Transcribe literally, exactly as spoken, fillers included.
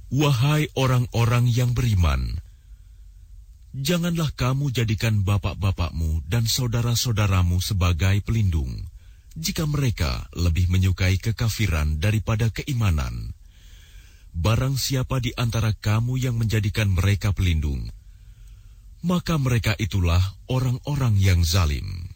Wahai orang-orang yang beriman, janganlah kamu jadikan bapak-bapakmu dan saudara-saudaramu sebagai pelindung, jika mereka lebih menyukai kekafiran daripada keimanan. Barang siapa di antara kamu yang menjadikan mereka pelindung, maka mereka itulah orang-orang yang zalim.